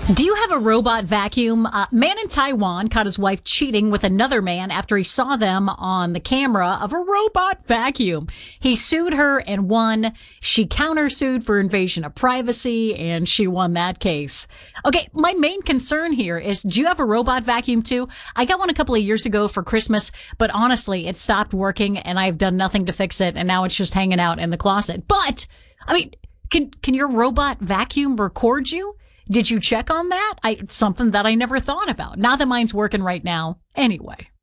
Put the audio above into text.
Do you have a robot vacuum? Man in Taiwan caught his wife cheating with another man after he saw them on the camera of a robot vacuum. He sued her and won. She countersued for invasion of privacy, and she won that case. Okay, my main concern here is, do you have a robot vacuum too? I got one a couple of years ago for Christmas, but honestly, it stopped working, and I've done nothing to fix it, and now it's just hanging out in the closet. But, I mean, can your robot vacuum record you? Did you check on that? Something that I never thought about. Not that mine's working right now. Anyway.